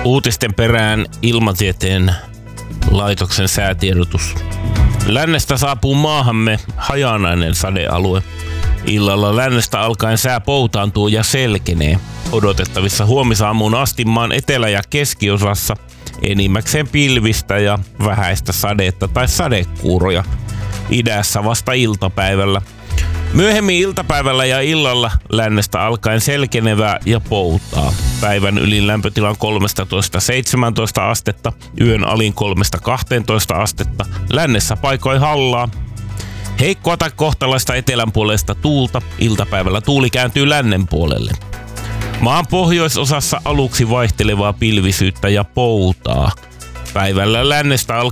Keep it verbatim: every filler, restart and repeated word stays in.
Uutisten perään Ilmatieteen laitoksen säätiedotus. Lännestä saapuu maahamme hajanainen sadealue. Illalla lännestä alkaen sää poutaantuu ja selkenee. Odotettavissa huomisaamuun asti maan etelä- ja keskiosassa enimmäkseen pilvistä ja vähäistä sadetta tai sadekuuroja. Idässä vasta iltapäivällä. Myöhemmin iltapäivällä ja illalla lännestä alkaen selkenevää ja poutaa. Päivän ylin lämpötilan kolmetoista seitsemäntoista astetta, yön alin kolmesta kahteentoista astetta, lännessä paikoin hallaa. Heikkoa tai kohtalaista etelänpuoleista tuulta, iltapäivällä tuuli kääntyy lännen puolelle. Maan pohjoisosassa aluksi vaihtelevaa pilvisyyttä ja poutaa. Päivällä lännestä alkaen